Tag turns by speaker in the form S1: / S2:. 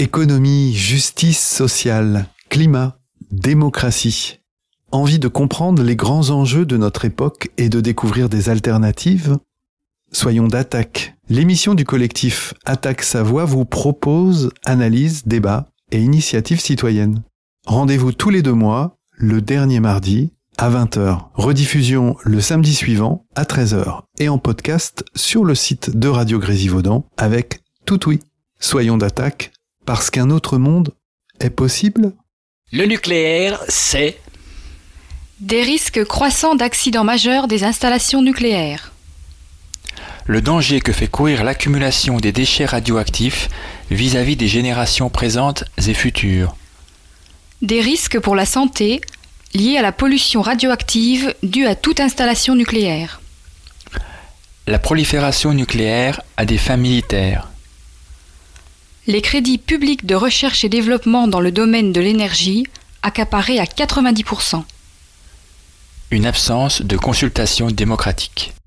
S1: Économie, justice sociale, climat, démocratie. Envie de comprendre les grands enjeux de notre époque et de découvrir des alternatives ? Soyons d'Attaque. L'émission du collectif Attaque Savoie vous propose analyse, débat et initiatives citoyennes. Rendez-vous tous les 2 mois, le dernier mardi, à 20h. Rediffusion le samedi suivant, à 13h. Et en podcast sur le site de Radio Grésivaudan avec Toutoui. Soyons d'Attaque, parce qu'un autre monde est possible ?
S2: Le nucléaire, c'est...
S3: Des risques croissants d'accidents majeurs des installations nucléaires.
S4: Le danger que fait courir l'accumulation des déchets radioactifs vis-à-vis des générations présentes et futures.
S3: Des risques pour la santé liés à la pollution radioactive due à toute installation nucléaire.
S4: La prolifération nucléaire à des fins militaires.
S3: Les crédits publics de recherche et développement dans le domaine de l'énergie accaparés à 90%.
S4: Une absence de consultation démocratique.